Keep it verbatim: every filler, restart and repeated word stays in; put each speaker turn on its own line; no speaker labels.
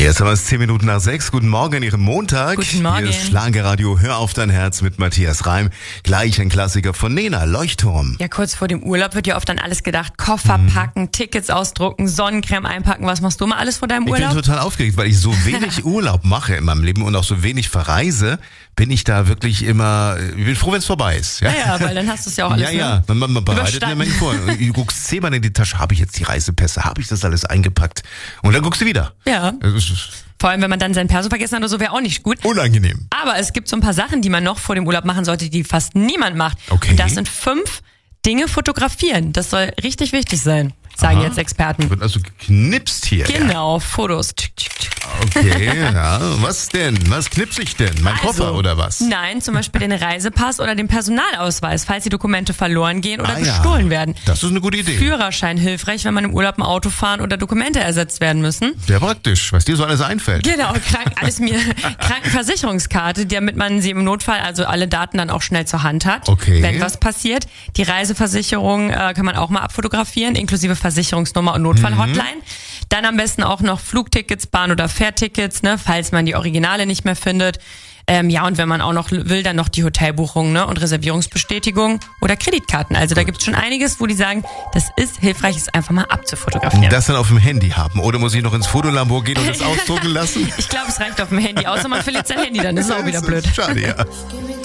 Jetzt haben wir es zehn Minuten nach sechs. Guten Morgen an Ihrem Montag.
Guten Morgen.
Hier ist Schlagerradio Hör auf dein Herz mit Matthias Reim. Gleich ein Klassiker von Nena, Leuchtturm.
Ja, kurz vor dem Urlaub wird ja oft an alles gedacht. Koffer mhm. packen, Tickets ausdrucken, Sonnencreme einpacken. Was machst du mal alles vor deinem Urlaub?
Ich bin total aufgeregt, weil ich so wenig Urlaub mache in meinem Leben und auch so wenig verreise, bin ich da wirklich immer, ich bin froh, wenn es vorbei ist. Ja,
ja, ja, weil dann hast du es ja auch alles.
Ja, ja, man, man, man bereitet eine Menge vor. Du guckst zehnmal in die Tasche, habe ich jetzt die Reisepässe, habe ich das alles eingepackt? Und dann guckst du wieder.
Ja. Vor allem, wenn man dann sein Perso vergessen hat oder so, wäre auch nicht gut.
Unangenehm.
Aber es gibt so ein paar Sachen, die man noch vor dem Urlaub machen sollte, die fast niemand macht.
Okay.
Und das sind fünf Dinge fotografieren. Das soll richtig wichtig sein, sagen
Aha.
jetzt Experten.
Wird also geknipst hier.
Genau, ja. Fotos.
Okay, ja. Was denn? Was knipse ich denn? Mein
also,
Koffer oder was?
Nein, zum Beispiel den Reisepass oder den Personalausweis, falls die Dokumente verloren gehen oder
ah,
gestohlen
ja.
werden.
Das ist eine gute Idee.
Führerschein hilfreich, wenn man im Urlaub ein Auto fahren oder Dokumente ersetzt werden müssen.
Sehr praktisch, was dir so alles einfällt.
Genau, krank, alles mir Krankenversicherungskarte, damit man sie im Notfall, also alle Daten dann auch schnell zur Hand hat,
okay.
wenn was passiert. Die Reiseversicherung äh, kann man auch mal abfotografieren, inklusive Versicherungsnummer und Notfallhotline. Mhm. Dann am besten auch noch Flugtickets, Bahn- oder Fährtickets, ne, falls man die Originale nicht mehr findet. Ähm, ja, und wenn man auch noch will, dann noch die Hotelbuchung, ne, und Reservierungsbestätigung oder Kreditkarten. Also da gibt's schon einiges, wo die sagen, das ist hilfreich, es einfach mal abzufotografieren.
Das dann auf dem Handy haben oder muss ich noch ins Fotolabor gehen und das ausdrucken lassen?
Ich glaube, es reicht auf dem Handy, außer man verliert sein Handy, dann ist es auch wieder blöd.
Schade, ja.